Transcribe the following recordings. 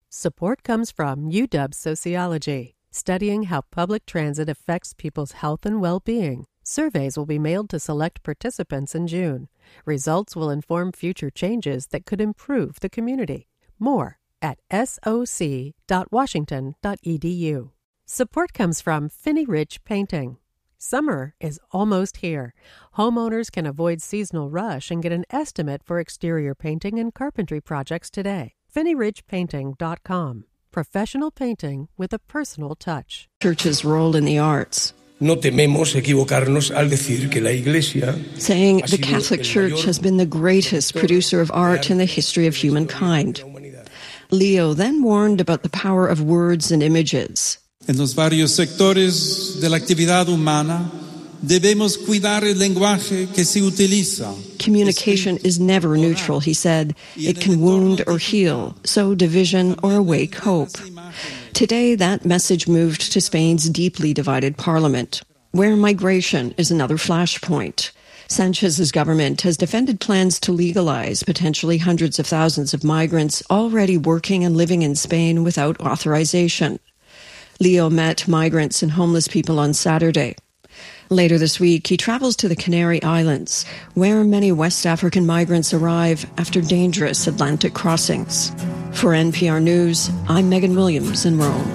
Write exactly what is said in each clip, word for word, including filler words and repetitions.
Support comes from U W Sociology, studying how public transit affects people's health and well-being. Surveys will be mailed to select participants in June. Results will inform future changes that could improve the community. More at S O C dot washington dot E D U. Support comes from Finney Ridge Painting. Summer is almost here. Homeowners can avoid seasonal rush and get an estimate for exterior painting and carpentry projects today. finney ridge painting dot com. Professional painting with a personal touch. Church's role in the arts. No tememos equivocarnos al decir que la Iglesia, saying the Catholic Church has been the greatest producer of art in the history of humankind. Leo then warned about the power of words and images. En los varios sectores de la actividad humana, debemos cuidar el lenguaje que se utiliza. Communication is never neutral, he said. It can wound or heal, sow division or awake hope. Today, that message moved to Spain's deeply divided parliament, where migration is another flashpoint. Sanchez's government has defended plans to legalize potentially hundreds of thousands of migrants already working and living in Spain without authorization. Leo met migrants and homeless people on Saturday. Later this week, he travels to the Canary Islands, where many West African migrants arrive after dangerous Atlantic crossings. For N P R News, I'm Megan Williams in Rome.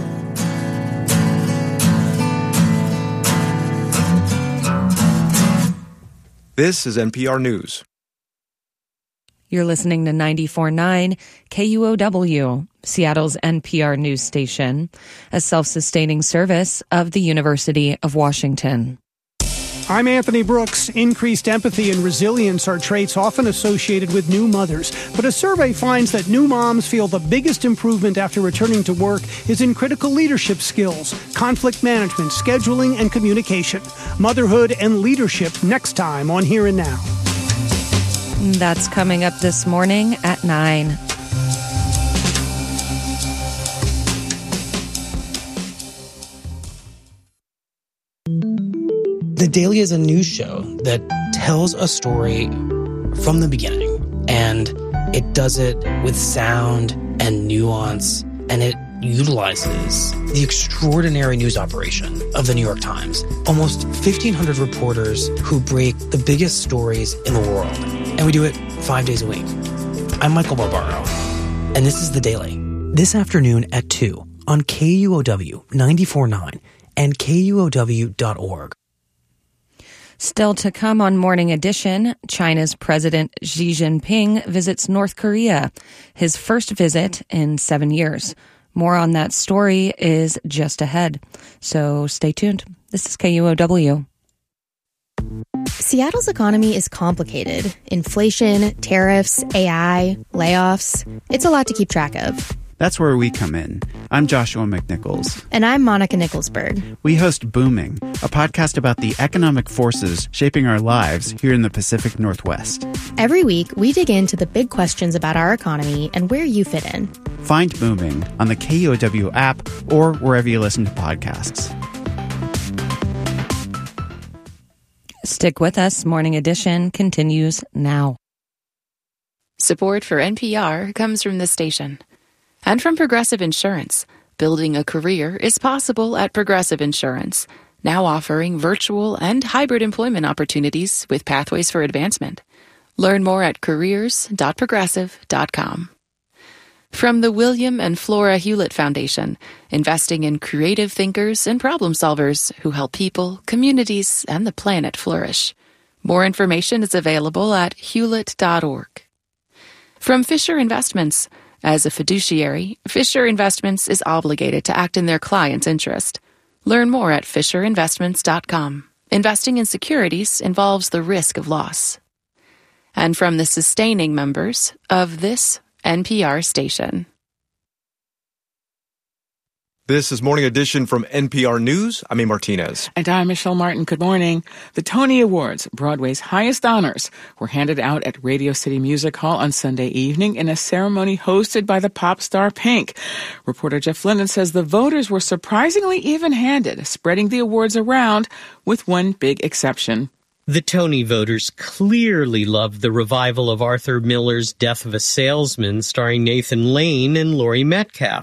This is N P R News. You're listening to ninety-four point nine K U O W, Seattle's N P R news station, a self-sustaining service of the University of Washington. I'm Anthony Brooks. Increased empathy and resilience are traits often associated with new mothers. But a survey finds that new moms feel the biggest improvement after returning to work is in critical leadership skills, conflict management, scheduling, and communication. Motherhood and leadership next time on Here and Now. That's coming up this morning at nine. The Daily is a news show that tells a story from the beginning, and it does it with sound and nuance, and it utilizes the extraordinary news operation of the New York Times. Almost fifteen hundred reporters who break the biggest stories in the world, and we do it five days a week. I'm Michael Barbaro, and this is The Daily. This afternoon at two on K U O W ninety-four point nine and K U O W dot org. Still to come on Morning Edition, China's President Xi Jinping visits North Korea, his first visit in seven years. More on that story is just ahead, so stay tuned. This is K U O W. Seattle's economy is complicated. Inflation, tariffs, A I, layoffs. It's a lot to keep track of. That's where we come in. I'm Joshua McNichols. And I'm Monica Nicholsberg. We host Booming, a podcast about the economic forces shaping our lives here in the Pacific Northwest. Every week, we dig into the big questions about our economy and where you fit in. Find Booming on the K U O W app or wherever you listen to podcasts. Stick with us. Morning Edition continues now. Support for N P R comes from this station. And from Progressive Insurance. Building a career is possible at Progressive Insurance, now offering virtual and hybrid employment opportunities with pathways for advancement. Learn more at careers dot progressive dot com. From the William and Flora Hewlett Foundation, investing in creative thinkers and problem solvers who help people, communities, and the planet flourish. More information is available at hewlett dot org. From Fisher Investments. As a fiduciary, Fisher Investments is obligated to act in their client's interest. Learn more at fisher investments dot com. Investing in securities involves the risk of loss. And from the sustaining members of this N P R station. This is Morning Edition from N P R News. I'm A. Martinez. And I'm Michelle Martin. Good morning. The Tony Awards, Broadway's highest honors, were handed out at Radio City Music Hall on Sunday evening in a ceremony hosted by the pop star Pink. Reporter Jeff Linden says the voters were surprisingly even-handed, spreading the awards around with one big exception. The Tony voters clearly loved the revival of Arthur Miller's Death of a Salesman, starring Nathan Lane and Laurie Metcalf.